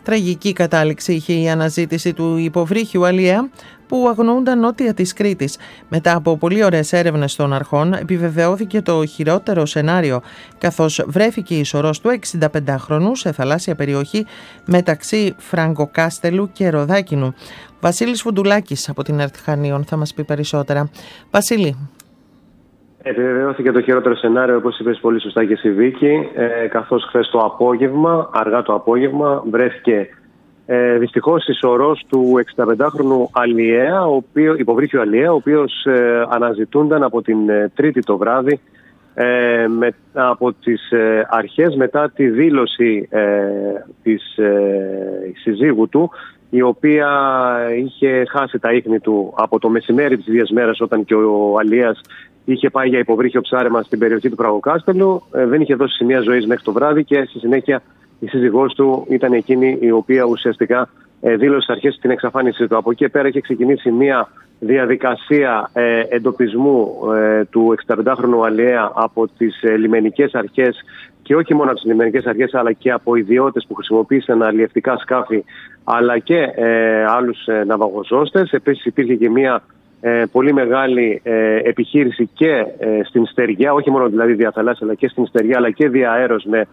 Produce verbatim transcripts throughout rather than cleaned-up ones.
Τραγική κατάληξη είχε η αναζήτηση του υποβρύχιου Αλιέα που αγνοούνταν νότια της Κρήτης. Μετά από πολύ ωραίες έρευνες των αρχών επιβεβαιώθηκε το χειρότερο σενάριο, καθώς βρέθηκε η σωρός του εξηνταπεντάχρονου σε θαλάσσια περιοχή μεταξύ Φραγκοκάστελου και Ροδάκινου. Βασίλης Φουντουλάκης από την ΕΡΤ Χανίων θα μας πει περισσότερα. Βασίλη. Επιβεβαιώθηκε το χειρότερο σενάριο, όπως είπες πολύ σωστά και στη Βίκη, ε, καθώς χθες το απόγευμα, αργά το απόγευμα, βρέθηκε ε, δυστυχώς η σωρός του εξηνταπεντάχρονου Αλιέα, ο οποίο, υποβρύχιου Αλιέα, ο οποίος ε, αναζητούνταν από την ε, Τρίτη το βράδυ ε, με, από τις ε, αρχές μετά τη δήλωση ε, της ε, συζύγου του, η οποία είχε χάσει τα ίχνη του από το μεσημέρι της ίδιας μέρας, όταν και ο Αλιέας είχε πάει για υποβρύχιο ψάρεμα στην περιοχή του Φραγκοκάστελου. Ε, δεν είχε δώσει σημεία ζωής μέχρι το βράδυ και στη συνέχεια η σύζυγός του ήταν εκείνη η οποία ουσιαστικά ε, δήλωσε στις αρχές την εξαφάνισή του. Από εκεί πέρα είχε ξεκινήσει μια διαδικασία ε, εντοπισμού ε, του εξηνταπεντάχρονου Αλιέα από τις ε, λιμενικές αρχές, και όχι μόνο από τις λιμενικές αρχές, αλλά και από ιδιώτες που χρησιμοποίησαν αλλιευτικά σκάφη, αλλά και ε, άλλους ε, ναυαγοζώστες. Επίσης υπήρχε και μια ε, πολύ μεγάλη ε, επιχείρηση και ε, στην Στεριά, όχι μόνο δηλαδή διαθαλάσσια, αλλά και στην Στεριά, αλλά και διαέρος με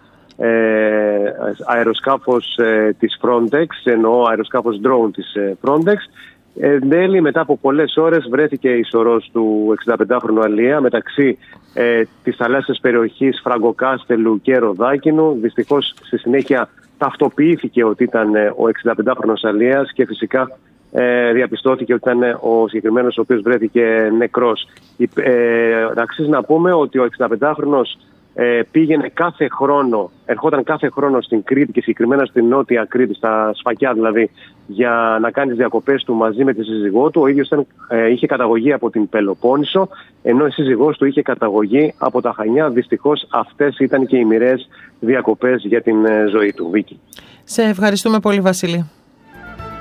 ε, αεροσκάφος ε, της Frontex, εννοώ αεροσκάφος drone της ε, Frontex. Εν τέλει, μετά από πολλές ώρες, βρέθηκε η σωρός του εξηνταπεντάχρονου Αλιέα μεταξύ ε, της θαλάσσιας περιοχής Φραγκοκάστελου και Ροδάκινου. Δυστυχώς, στη συνέχεια ταυτοποιήθηκε ότι ήταν ε, ο εξηνταπεντάχρονος Αλιέας και φυσικά ε, διαπιστώθηκε ότι ήταν ε, ο συγκεκριμένος ο οποίος βρέθηκε νεκρός. Ε, αξίζει να πούμε ότι ο εξηνταπεντάχρονος Ε, πήγαινε κάθε χρόνο, ερχόταν κάθε χρόνο στην Κρήτη και συγκεκριμένα στην Νότια Κρήτη, στα Σφακιά δηλαδή, για να κάνει τις διακοπές του μαζί με τη σύζυγό του. Ο ίδιος ήταν, ε, είχε καταγωγή από την Πελοπόννησο, ενώ η σύζυγός του είχε καταγωγή από τα Χανιά. Δυστυχώς αυτές ήταν και οι μοιραίες διακοπές για την ε, ζωή του. Βίκη. Σε ευχαριστούμε πολύ, Βασίλη.